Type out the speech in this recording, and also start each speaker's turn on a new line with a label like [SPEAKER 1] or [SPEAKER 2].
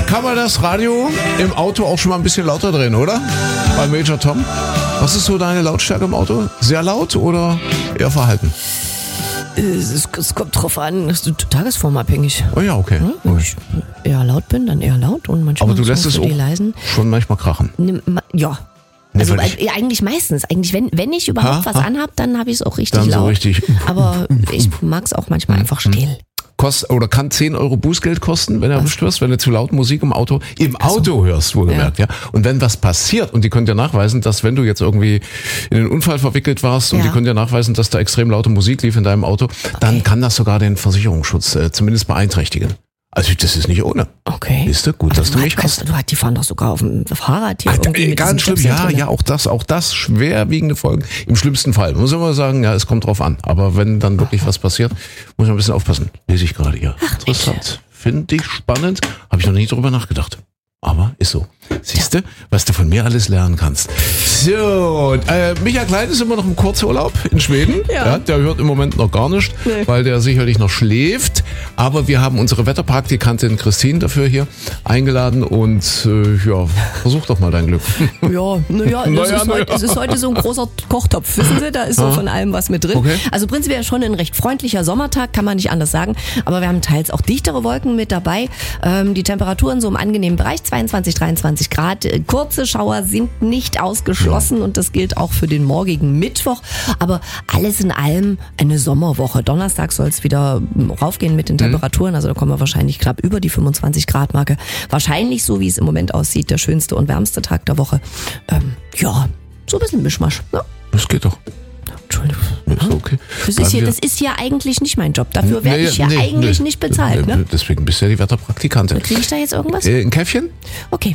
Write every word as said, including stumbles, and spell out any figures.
[SPEAKER 1] kann man das Radio im Auto auch schon mal ein bisschen lauter drehen, oder? Bei Major Tom. Was ist so deine Lautstärke im Auto? Sehr laut oder eher verhalten?
[SPEAKER 2] Es, es kommt drauf an, das ist tagesformabhängig.
[SPEAKER 1] Oh ja, okay.
[SPEAKER 2] Hm? Wenn ich eher laut bin, dann eher laut und manchmal
[SPEAKER 1] aber du lässt
[SPEAKER 2] so
[SPEAKER 1] es
[SPEAKER 2] für
[SPEAKER 1] auch
[SPEAKER 2] die leisen.
[SPEAKER 1] schon manchmal krachen.
[SPEAKER 2] Ja.
[SPEAKER 1] Nee,
[SPEAKER 2] Also
[SPEAKER 1] ich,
[SPEAKER 2] äh, eigentlich meistens. Eigentlich, wenn, wenn ich überhaupt
[SPEAKER 1] ha,
[SPEAKER 2] was
[SPEAKER 1] ha.
[SPEAKER 2] anhab, dann habe ich es auch richtig
[SPEAKER 1] dann
[SPEAKER 2] laut.
[SPEAKER 1] so richtig.
[SPEAKER 2] Aber ich mag es auch manchmal einfach still.
[SPEAKER 1] Kost, oder kann zehn Euro Bußgeld kosten, wenn du erwischt wirst, wenn du zu laut Musik im Auto, im Auto hörst, wohlgemerkt, ja. ja. Und wenn was passiert, und die können dir nachweisen, dass wenn du jetzt irgendwie in einen Unfall verwickelt warst und
[SPEAKER 2] ja.
[SPEAKER 1] die können dir nachweisen, dass da extrem laute Musik lief in deinem Auto, okay. dann kann das sogar den Versicherungsschutz äh, zumindest beeinträchtigen. Also das ist nicht ohne.
[SPEAKER 2] Okay.
[SPEAKER 1] Siehst du, gut,
[SPEAKER 2] aber
[SPEAKER 1] dass
[SPEAKER 2] du
[SPEAKER 1] du mich
[SPEAKER 2] kannst,
[SPEAKER 1] hast.
[SPEAKER 2] Du, die fahren doch sogar auf dem Fahrrad hier
[SPEAKER 1] Ach,
[SPEAKER 2] irgendwie mit
[SPEAKER 1] ganz schlimm, ja, ja, auch das, auch das schwerwiegende Folgen. Im schlimmsten Fall muss ich immer sagen, ja, es kommt drauf an. Aber wenn dann wirklich was passiert, muss man ein bisschen aufpassen. Lese ich gerade hier.
[SPEAKER 2] Ach,
[SPEAKER 1] interessant, finde ich spannend. Habe ich noch nie drüber nachgedacht. Aber ist so. Siehst du, was du von mir alles lernen kannst. So, äh, Micha Klein ist immer noch im Kurzurlaub in Schweden.
[SPEAKER 2] Ja.
[SPEAKER 1] Ja, der hört im Moment noch gar nicht,
[SPEAKER 2] Nee.
[SPEAKER 1] weil der sicherlich noch schläft. Aber wir haben unsere Wetterpraktikantin Christine dafür hier eingeladen und äh, ja, versuch doch mal dein Glück.
[SPEAKER 2] Ja, naja, es,
[SPEAKER 1] Naja,
[SPEAKER 2] ist heute,
[SPEAKER 1] naja.
[SPEAKER 2] es ist heute so ein großer Kochtopf, wissen Sie, da ist so
[SPEAKER 1] Ah.
[SPEAKER 2] von allem was mit drin.
[SPEAKER 1] Okay.
[SPEAKER 2] Also prinzipiell schon ein recht freundlicher Sommertag, kann man nicht anders sagen, aber wir haben teils auch dichtere Wolken mit dabei. Ähm, die Temperaturen so im angenehmen Bereich, zweiundzwanzig, dreiundzwanzig Grad. Äh, Kurze Schauer sind nicht ausgeschlossen und das gilt auch für den morgigen Mittwoch, aber alles in allem eine Sommerwoche. Donnerstag soll es wieder raufgehen mit den Temperaturen, also da kommen wir wahrscheinlich knapp über die fünfundzwanzig Grad Marke. Wahrscheinlich, so wie es im Moment aussieht, der schönste und wärmste Tag der Woche. Ähm, ja, so ein bisschen Mischmasch. Ne?
[SPEAKER 1] Das geht doch.
[SPEAKER 2] Entschuldigung.
[SPEAKER 1] Ist okay.
[SPEAKER 2] Das ist,
[SPEAKER 1] Bleiben
[SPEAKER 2] hier,
[SPEAKER 1] wir-
[SPEAKER 2] das ist ja eigentlich nicht mein Job. Dafür werde
[SPEAKER 1] Nee,
[SPEAKER 2] ich ja
[SPEAKER 1] nee,
[SPEAKER 2] eigentlich
[SPEAKER 1] nee.
[SPEAKER 2] nicht bezahlt.
[SPEAKER 1] Nee,
[SPEAKER 2] Ne?
[SPEAKER 1] Deswegen bist du ja die Wetterpraktikantin.
[SPEAKER 2] Kriege ich da jetzt irgendwas?
[SPEAKER 1] Äh, ein Käffchen?
[SPEAKER 2] Okay.